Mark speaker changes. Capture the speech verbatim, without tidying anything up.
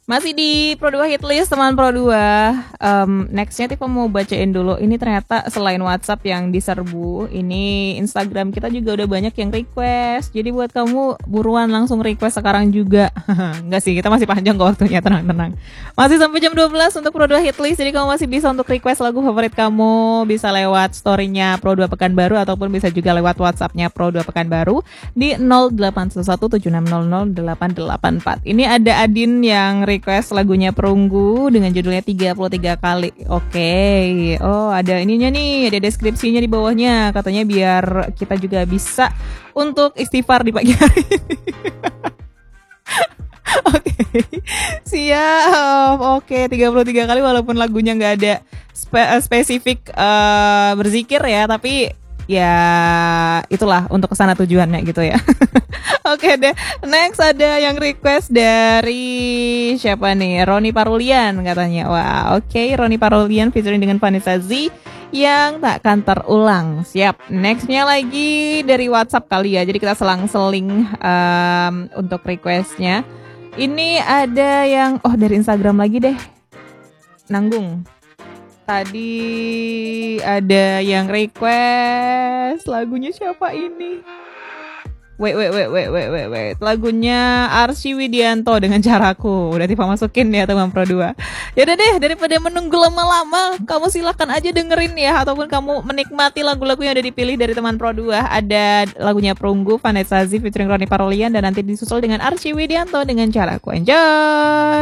Speaker 1: Masih di Pro dua Hitlist teman Pro dua. um, Nextnya Tifa mau bacain dulu. Ini ternyata selain WhatsApp yang diserbu, ini Instagram kita juga udah banyak yang request. Jadi buat kamu buruan langsung request sekarang juga. Enggak sih, kita masih panjang kok waktunya, tenang-tenang. Masih sampai jam dua belas untuk Pro dua Hitlist. Jadi kamu masih bisa untuk request lagu favorit kamu. Bisa lewat story-nya Pro dua Pekanbaru, ataupun bisa juga lewat WhatsApp-nya Pro dua Pekanbaru di nol delapan satu satu tujuh enam nol nol delapan delapan empat. Ini ada Adin yang request lagunya Perunggu dengan judulnya tiga puluh tiga kali. Oke. Okay. Oh, ada ininya nih, ada deskripsinya di bawahnya. Katanya biar kita juga bisa untuk istighfar di pagi hari ini. Oke. Okay. Siap. Oke, okay. tiga puluh tiga kali walaupun lagunya nggak ada spe- spesifik uh, berzikir ya, tapi ya itulah untuk kesana tujuannya gitu ya. Oke deh, next ada yang request dari siapa nih? Roni Parulian katanya. Wah, oke, okay. Roni Parulian featuring dengan Vanessa Z yang takkan terulang. Siap. Nextnya lagi dari WhatsApp kali ya. Jadi kita selang-seling um, untuk requestnya. Ini ada yang oh dari Instagram lagi deh. Nanggung. Tadi ada yang request lagunya siapa ini? Wait, wait, wait, wait, wait, wait, wait. Lagunya Arsy Widianto dengan Caraku. Udah Tifa masukin ya teman Pro dua. Yaudah deh, daripada menunggu lama-lama, kamu silakan aja dengerin ya. Ataupun kamu menikmati lagu-lagu yang udah dipilih dari teman Pro dua. Ada lagunya Perunggu, Vanessa Z featuring Roni Parolian. Dan nanti disusul dengan Arsy Widianto dengan Caraku. Enjoy!